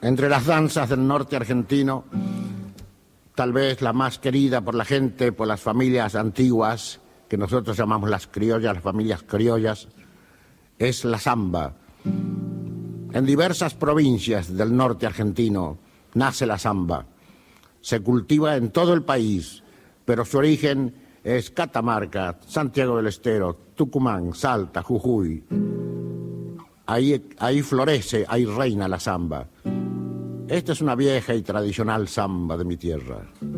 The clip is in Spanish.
Entre las danzas del norte argentino, tal vez la más querida por la gente, por las familias antiguas, que nosotros llamamos las criollas, las familias criollas, es la samba. En diversas provincias del norte argentino nace la samba. Se cultiva en todo el país, pero su origen es Catamarca, Santiago del Estero, Tucumán, Salta, Jujuy. Ahí florece, ahí reina la samba. Esta es una vieja y tradicional samba de mi tierra.